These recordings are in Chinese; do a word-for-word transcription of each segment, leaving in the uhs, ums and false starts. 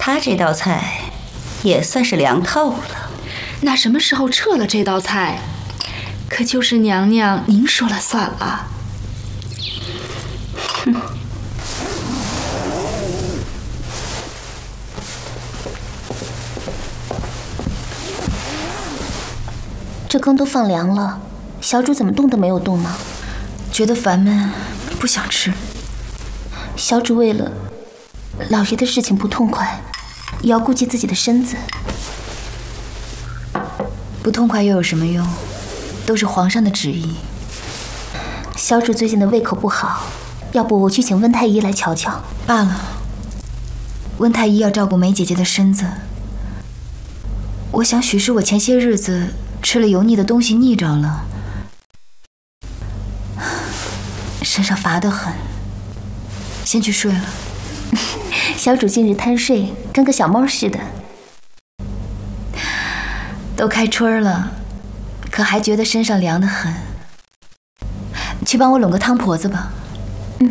他这道菜也算是凉透了。 那什么时候撤了这道菜，可就是娘娘您说了算了。 哼。 这羹都放凉了，小主怎么动都没有动呢？ 觉得烦闷，不想吃。 小主为了老爷的事情不痛快，也要顾及自己的身子。 不痛快又有什么用？都是皇上的旨意。 小主最近的胃口不好，要不我去请温太医来瞧瞧。 罢了，温太医要照顾梅姐姐的身子。我想许是我前些日子吃了油腻的东西腻着了，身上乏得很，先去睡了。 小主近日贪睡，跟个小猫似的。 都开春了，可还觉得身上凉得很。去帮我拢个汤婆子吧。 嗯。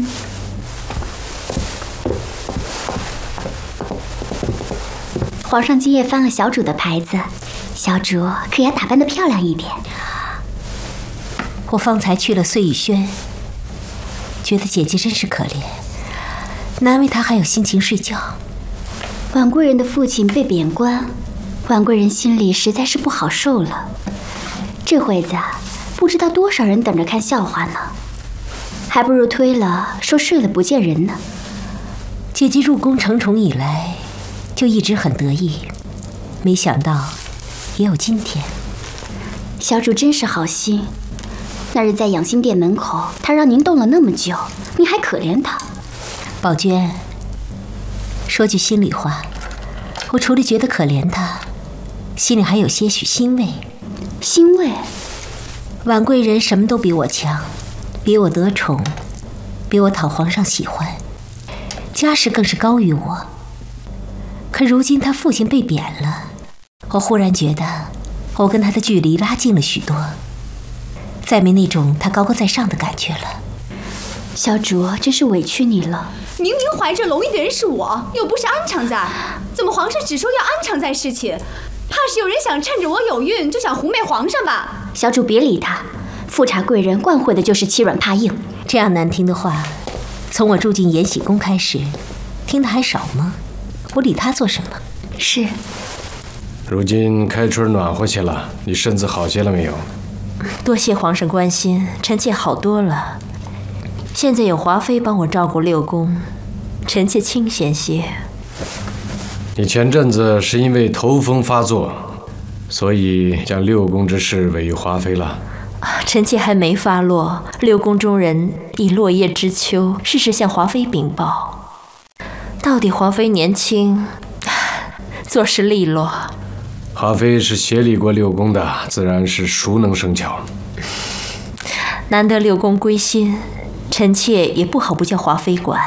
皇上今夜翻了小主的牌子，小主可要打扮得漂亮一点。 我方才去了碎玉轩，觉得姐姐真是可怜，难为她还有心情睡觉。 婉贵人的父亲被贬官，婉贵人心里实在是不好受了。这会子不知道多少人等着看笑话呢，还不如推了说睡了不见人呢。 姐姐入宫承宠以来，就一直很得意，没想到也有今天。 小主真是好心，那日在养心殿门口，他让您冻了那么久，你还可怜他。 宝娟，说句心里话，我除了觉得可怜他，心里还有些许欣慰。 欣慰？ 婉贵人什么都比我强，比我得宠，比我讨皇上喜欢，家世更是高于我。可如今他父亲被贬了，我忽然觉得我跟他的距离拉近了许多，再没那种他高高在上的感觉了。 小主真是委屈你了。 明明怀着龙衣的人是我，又不是安常在，怎么皇上只说要安常在侍寝？怕是有人想趁着我有孕就想狐媚皇上吧？ 小主别理他，富察贵人惯会的就是欺软怕硬。 这样难听的话，从我住进延禧宫开始，听得还少吗？我理他做什么？ 是。 如今开春暖和些了，你身子好些了没有？ 多谢皇上关心，臣妾好多了。现在有华妃帮我照顾六宫，臣妾清闲些。 你前阵子是因为头风发作，所以将六宫之事委于华妃了。 臣妾还没发落，六宫中人已落叶知秋，适时向华妃禀报。到底华妃年轻，做事利落。 华妃是协理过六宫的，自然是熟能生巧。 难得六宫归心，臣妾也不好不叫华妃管。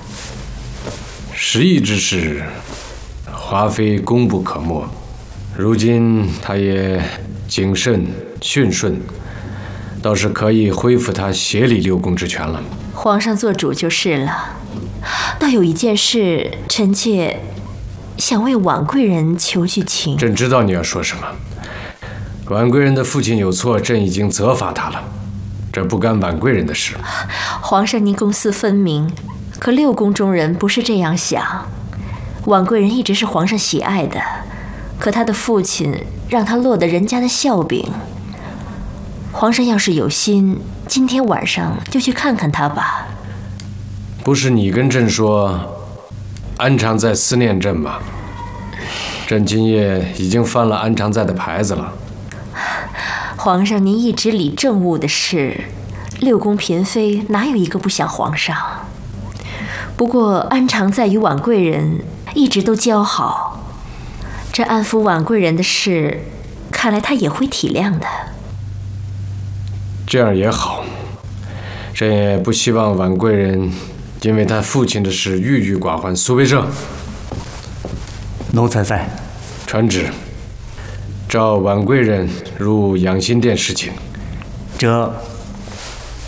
时宜之事，华妃功不可没。如今她也谨慎驯顺，倒是可以恢复她协理六宫之权了。 皇上做主就是了。倒有一件事，臣妾想为婉贵人求句情。 朕知道你要说什么。婉贵人的父亲有错，朕已经责罚他了，这不干婉贵人的事。 皇上您公私分明，可六宫中人不是这样想。婉贵人一直是皇上喜爱的，可他的父亲让他落得人家的笑柄。皇上要是有心，今天晚上就去看看他吧。 不是你跟朕说安常在思念朕吗？朕今夜已经翻了安常在的牌子了。 皇上您一直理政务的事，六宫嫔妃哪有一个不想皇上？不过安常在与婉贵人一直都交好，这安抚婉贵人的事，看来他也会体谅的。 这样也好，朕也不希望婉贵人因为他父亲的事郁郁寡欢。苏培盛， 奴才在。 传旨，召婉贵人入养心殿侍寝。 这